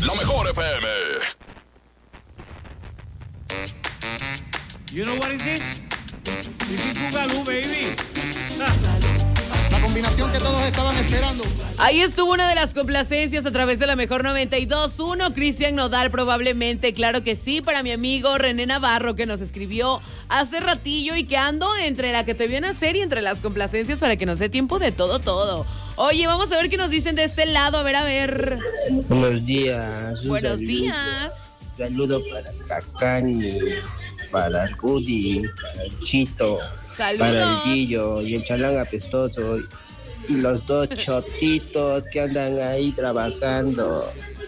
La Mejor FM. You know what is this? This is Boogaloo, baby. La combinación que todos estaban esperando. Ahí estuvo una de las complacencias a través de La Mejor 92.1. Cristian Nodal, probablemente, claro que sí, para mi amigo René Navarro, que nos escribió hace ratillo y que ando entre la que te vio nacer y entre las complacencias para que nos dé tiempo de todo. Oye, vamos a ver qué nos dicen de este lado, a ver. Buenos días. Buenos días. Saludo para Cacani, para Rudy, para el Chito, Saludos. para el Guillo y el Chalán apestoso y los dos chotitos que andan ahí trabajando.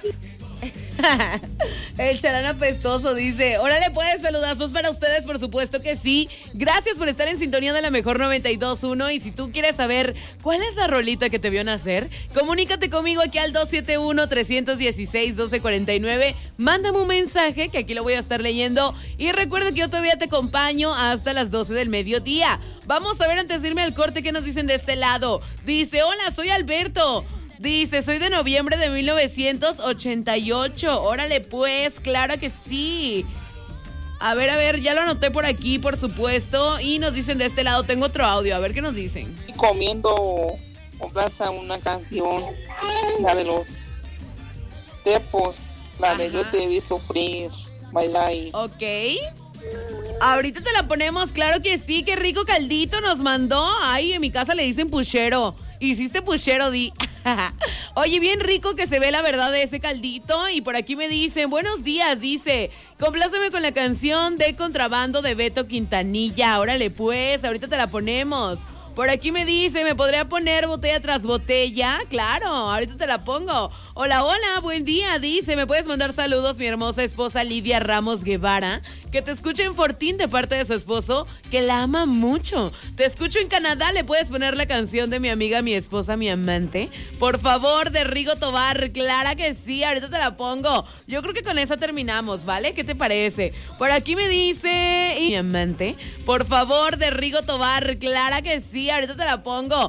El Chalán apestoso dice, órale pues, saludazos para ustedes, por supuesto que sí. Gracias por estar en sintonía de La Mejor 92.1 y si tú quieres saber cuál es la rolita que te vio nacer, comunícate conmigo aquí al 271-316-1249. Mándame un mensaje que aquí lo voy a estar leyendo y recuerda que yo todavía te acompaño hasta las 12 del mediodía. Vamos a ver antes de irme al corte qué nos dicen de este lado. Dice, hola, soy Alberto. Dice, soy de noviembre de 1988. Órale pues, claro que sí. A ver, ya lo anoté por aquí, por supuesto. Y nos dicen de este lado, tengo otro audio, a ver qué nos dicen. Comiendo con plaza una canción, la de los Tepos, la de Yo te vi sufrir, bailar. Ok. Ahorita te la ponemos, claro que sí, qué rico caldito nos mandó. Ay, en mi casa le dicen puchero. Hiciste puchero, di. Oye, bien rico que se ve la verdad de ese caldito. Y por aquí me dicen, buenos días, dice, compláceme con la canción de Contrabando de Beto Quintanilla. Órale pues, ahorita te la ponemos. Por aquí me dice, ¿me podría poner botella tras botella? Claro, ahorita te la pongo. Hola, buen día, dice, ¿me puedes mandar saludos, mi hermosa esposa Lidia Ramos Guevara? Que te escuche en Fortín de parte de su esposo, que la ama mucho. Te escucho en Canadá, ¿le puedes poner la canción de mi amiga, mi esposa, mi amante? Por favor, de Rigo Tobar, clara que sí, ahorita te la pongo. Yo creo que con esa terminamos, ¿vale? ¿Qué te parece? Por aquí me dice, mi amante, por favor, de Rigo Tobar, clara que sí, ahorita te la pongo.